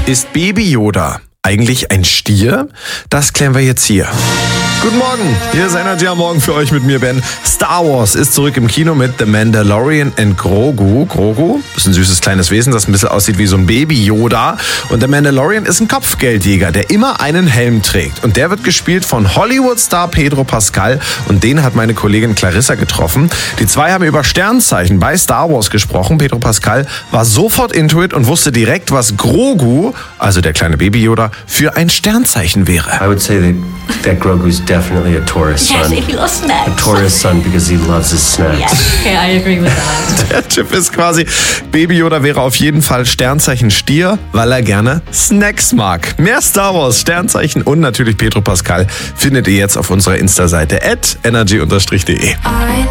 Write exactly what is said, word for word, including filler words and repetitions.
Ist Baby Yoda eigentlich ein Stier? Das klären wir jetzt hier. Guten Morgen, hier ist Energy am Morgen für euch mit mir, Ben. Star Wars ist zurück im Kino mit The Mandalorian and Grogu. Grogu ist ein süßes kleines Wesen, das ein bisschen aussieht wie so ein Baby Yoda. Und der Mandalorian ist ein Kopfgeldjäger, der immer einen Helm trägt. Und der wird gespielt von Hollywood-Star Pedro Pascal. Und den hat meine Kollegin Clarissa getroffen. Die zwei haben über Sternzeichen bei Star Wars gesprochen. Pedro Pascal war sofort into it und wusste direkt, was Grogu, also der kleine Baby Yoda, für ein Sternzeichen wäre. I would say that, that Grogu's definitely a Taurus Yes, sun. he loves snacks. A Taurus sun because he loves his snacks. Yes, okay, I agree with that. Der Tipp ist quasi, Baby Yoda wäre auf jeden Fall Sternzeichen Stier, weil er gerne Snacks mag. Mehr Star Wars, Sternzeichen und natürlich Pedro Pascal findet ihr jetzt auf unserer Insta-Seite at energy-de.